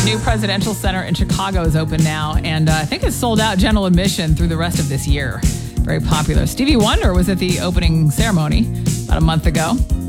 new presidential center in Chicago is open now, and I think it's sold out general admission through the rest of this year. Very popular. Stevie Wonder was at the opening ceremony about a month ago.